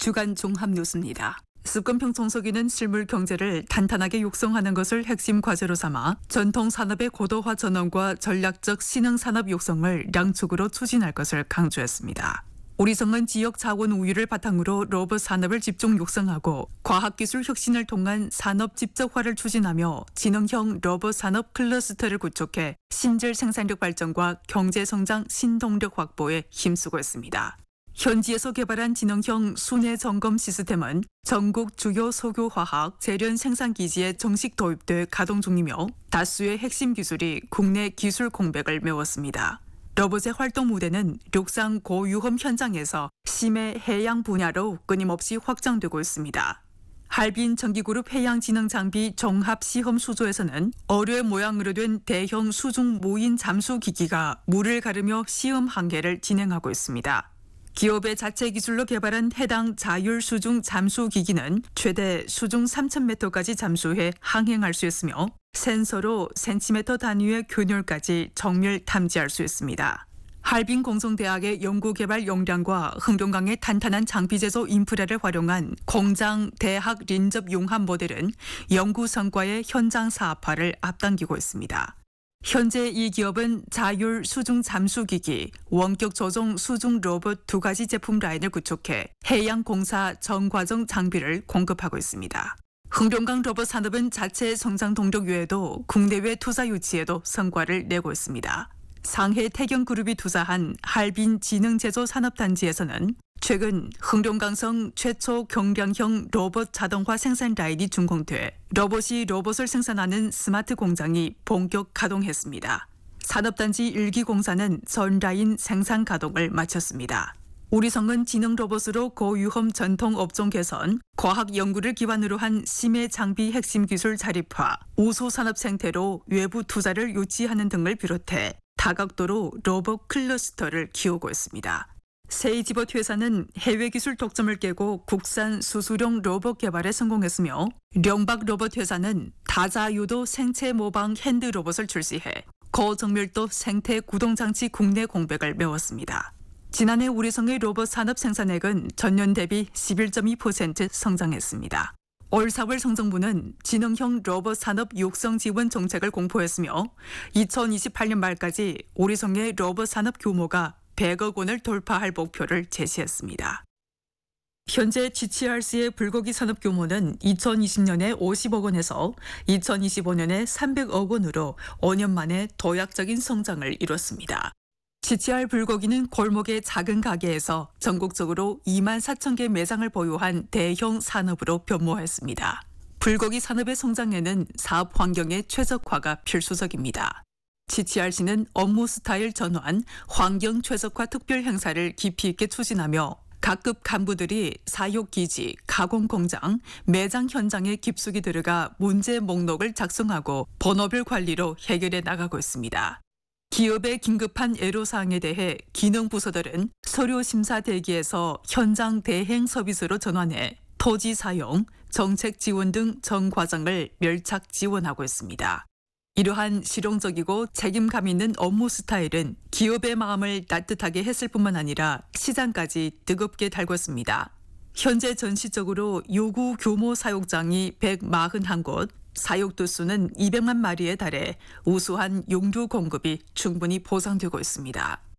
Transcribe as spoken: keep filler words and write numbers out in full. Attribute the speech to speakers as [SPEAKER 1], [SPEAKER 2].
[SPEAKER 1] 주간 종합 뉴스입니다. 습관평 정기는 실물 경제를 탄탄하게 육성하는 것을 핵심 과제로 삼아 전통 산업의 고도화 전환과 전략적 신흥 산업 육성을 양축으로 추진할 것을 강조했습니다. 우리성은 지역 자원 우위를 바탕으로 로봇 산업을 집중 육성하고 과학기술 혁신을 통한 산업 집적화를 추진하며 지능형 로봇 산업 클러스터를 구축해 신질 생산력 발전과 경제성장 신동력 확보에 힘쓰고 있습니다. 현지에서 개발한 지능형 순회 점검 시스템은 전국 주요 소교화학 재련 생산 기지에 정식 도입돼 가동 중이며 다수의 핵심 기술이 국내 기술 공백을 메웠습니다. 로봇의 활동 무대는 육상 고위험 현장에서 심해 해양 분야로 끊임없이 확장되고 있습니다. 할빈 전기그룹 해양지능장비 종합시험 수조에서는 어뢰 모양으로 된 대형 수중 무인 잠수 기기가 물을 가르며 시험 한계를 진행하고 있습니다. 기업의 자체 기술로 개발한 해당 자율 수중 잠수 기기는 최대 수중 삼천 미터까지 잠수해 항행할 수 있으며 센서로 센티미터 단위의 균열까지 정밀 탐지할 수 있습니다. 할빈 공성대학의 연구개발 역량과 흥룡강의 탄탄한 장비 제조 인프라를 활용한 공장 대학 린접 융합 모델은 연구 성과의 현장 사업화를 앞당기고 있습니다. 현재 이 기업은 자율 수중 잠수기기, 원격 조종 수중 로봇 두 가지 제품 라인을 구축해 해양공사 전과정 장비를 공급하고 있습니다. 흥룡강 로봇 산업은 자체 성장 동력 외에도 국내외 투자 유치에도 성과를 내고 있습니다. 상해 태경그룹이 투자한 할빈 지능제조 산업단지에서는 최근 흥룡강성 최초 경량형 로봇 자동화 생산 라인이 준공돼 로봇이 로봇을 생산하는 스마트 공장이 본격 가동했습니다. 산업단지 일 기 공사는 전 라인 생산 가동을 마쳤습니다. 우리성은 지능 로봇으로 고위험 전통 업종 개선, 과학 연구를 기반으로 한 심해 장비 핵심 기술 자립화, 우수 산업 생태로 외부 투자를 유치하는 등을 비롯해 다각도로 로봇 클러스터를 키우고 있습니다. 세이지봇 회사는 해외 기술 독점을 깨고 국산 수수용 로봇 개발에 성공했으며 령박 로봇 회사는 다자유도 생체 모방 핸드 로봇을 출시해 고정밀도 생태 구동장치 국내 공백을 메웠습니다. 지난해 우리성의 로봇 산업 생산액은 전년 대비 십일 점 이 퍼센트 성장했습니다. 올 사월 성정부는 지능형 로봇 산업 육성 지원 정책을 공포했으며 이천이십팔 년 말까지 우리성의 로봇 산업 규모가 백억 원을 돌파할 목표를 제시했습니다. 현재 지치알씨의 불고기 산업 규모는 이천이십 년에 오십억 원에서 이천이십오 년에 삼백억 원으로 오 년 만에 도약적인 성장을 이뤘습니다. 지치알 불고기는 골목의 작은 가게에서 전국적으로 이만 사천 개 매장을 보유한 대형 산업으로 변모했습니다. 불고기 산업의 성장에는 사업 환경의 최적화가 필수적입니다. 지치알씨는 업무 스타일 전환, 환경 최적화 특별 행사를 깊이 있게 추진하며 각급 간부들이 사육기지, 가공공장, 매장 현장에 깊숙이 들어가 문제 목록을 작성하고 번호별 관리로 해결해 나가고 있습니다. 기업의 긴급한 애로사항에 대해 기능부서들은 서류 심사 대기에서 현장 대행 서비스로 전환해 토지 사용, 정책 지원 등 전 과정을 밀착 지원하고 있습니다. 이러한 실용적이고 책임감 있는 업무 스타일은 기업의 마음을 따뜻하게 했을 뿐만 아니라 시장까지 뜨겁게 달궜습니다. 현재 전시적으로 요구 규모 사육장이 백사십일 곳, 사육도 수는 이백만 마리에 달해 우수한 용류 공급이 충분히 보장되고 있습니다.